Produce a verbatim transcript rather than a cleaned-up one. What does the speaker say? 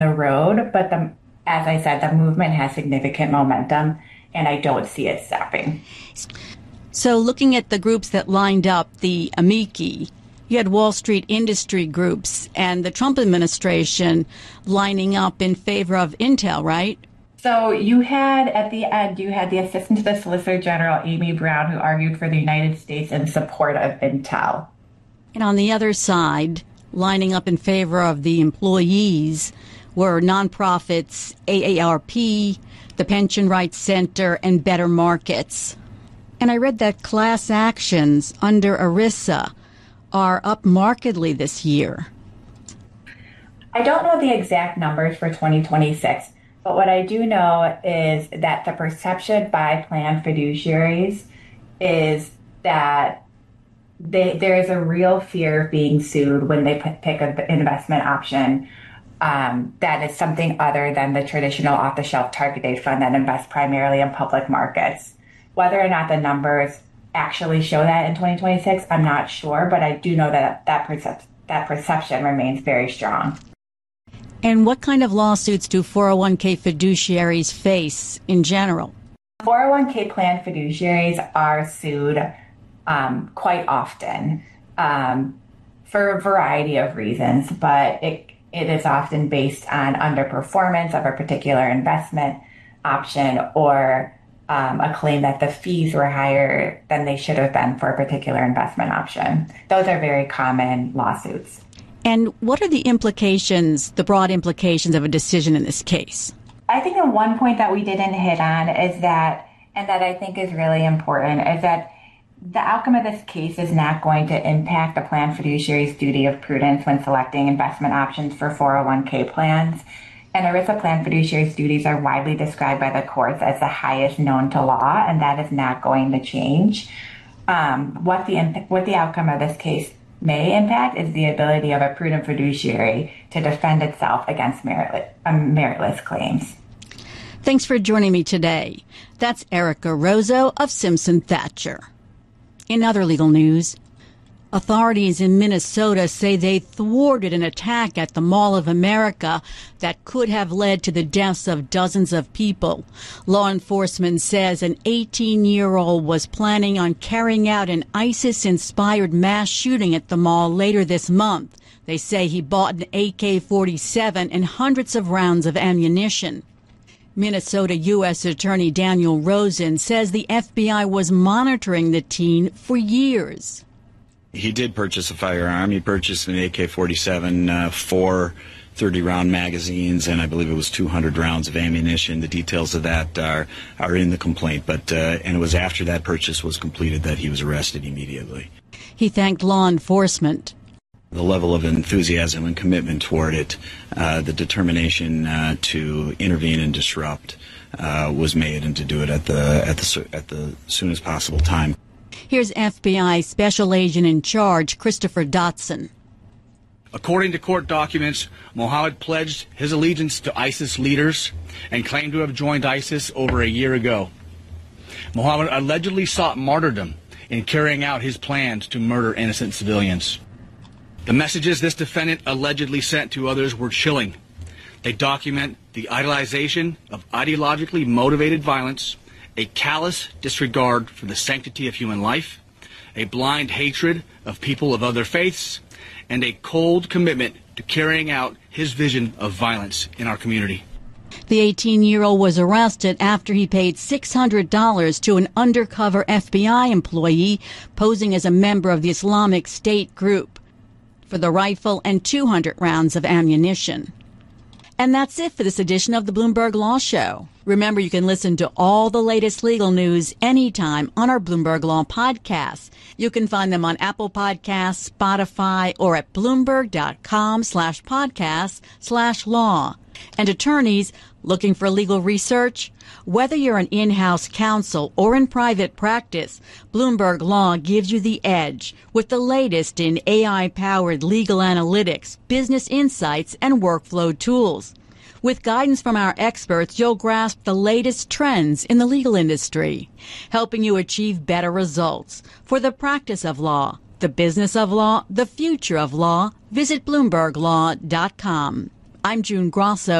the road, but the, as I said, the movement has significant momentum, and I don't see it stopping. So looking at the groups that lined up, the amici, you had Wall Street industry groups and the Trump administration lining up in favor of Intel, right? So you had, at the end, you had the Assistant to the Solicitor General, Amy Brown, who argued for the United States in support of Intel. And on the other side, lining up in favor of the employees, were nonprofits A A R P, the Pension Rights Center, and Better Markets. And I read that class actions under ERISA are up markedly this year. I don't know the exact numbers for twenty twenty-six, but what I do know is that the perception by plan fiduciaries is that they, there is a real fear of being sued when they p- pick an investment option um, that is something other than the traditional off-the-shelf target date fund that invests primarily in public markets. Whether or not the numbers actually show that in twenty twenty-six, I'm not sure, but I do know that that, percep- that perception remains very strong. And what kind of lawsuits do four oh one k fiduciaries face in general? four oh one k plan fiduciaries are sued um, quite often um, for a variety of reasons, but it it is often based on underperformance of a particular investment option or um, a claim that the fees were higher than they should have been for a particular investment option. Those are very common lawsuits. And what are the implications, the broad implications of a decision in this case? I think the one point that we didn't hit on is that, and that I think is really important, is that the outcome of this case is not going to impact the plan fiduciary's duty of prudence when selecting investment options for four oh one k plans. And ERISA plan fiduciary's duties are widely described by the courts as the highest known to law, and that is not going to change. Um, what the what the outcome of this case may impact is the ability of a prudent fiduciary to defend itself against meritless, um, meritless claims. Thanks for joining me today. That's Erica Rozo of Simpson Thacher. In other legal news, authorities in Minnesota say they thwarted an attack at the Mall of America that could have led to the deaths of dozens of people. Law enforcement says an eighteen-year-old was planning on carrying out an ISIS-inspired mass shooting at the mall later this month. They say he bought an A K forty-seven and hundreds of rounds of ammunition. Minnesota U S Attorney Daniel Rosen says the F B I was monitoring the teen for years. He did purchase a firearm. He purchased an A K forty-seven, uh, four thirty-round magazines, and I believe it was two hundred rounds of ammunition. The details of that are are in the complaint, but uh, and it was after that purchase was completed that he was arrested immediately. He thanked law enforcement. The level of enthusiasm and commitment toward it, uh, the determination uh, to intervene and disrupt uh, was made, and to do it at the at the at the soonest possible time. Here's F B I Special Agent in Charge Christopher Dotson. According to court documents, Mohammed pledged his allegiance to ISIS leaders and claimed to have joined ISIS over a year ago. Mohammed allegedly sought martyrdom in carrying out his plans to murder innocent civilians. The messages this defendant allegedly sent to others were chilling. They document the idolization of ideologically motivated violence, a callous disregard for the sanctity of human life, a blind hatred of people of other faiths, and a cold commitment to carrying out his vision of violence in our community. The eighteen-year-old was arrested after he paid six hundred dollars to an undercover F B I employee posing as a member of the Islamic State group for the rifle and two hundred rounds of ammunition. And that's it for this edition of the Bloomberg Law Show. Remember, you can listen to all the latest legal news anytime on our Bloomberg Law podcasts. You can find them on Apple Podcasts, Spotify, or at bloomberg.com slash podcast slash law. And attorneys looking for legal research? Whether you're an in-house counsel or in private practice, Bloomberg Law gives you the edge with the latest in A I-powered legal analytics, business insights, and workflow tools. With guidance from our experts, you'll grasp the latest trends in the legal industry, helping you achieve better results for the practice of law, the business of law, the future of law. Visit bloomberg law dot com. I'm June Grosso.